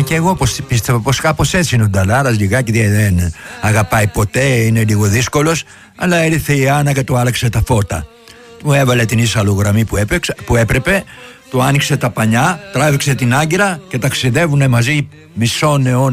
και εγώ πίστευα πως κάπως έτσι είναι ο Νταλάρας, λιγάκι δεν αγαπάει ποτέ, είναι λίγο δύσκολος, αλλά ήρθε η Άννα και του άλλαξε τα φώτα. Του έβαλε την ίσαλογραμμή που έπρεπε, του άνοιξε τα πανιά, τράβηξε την άγκυρα και ταξιδεύουνε μαζί μισό αιώνα.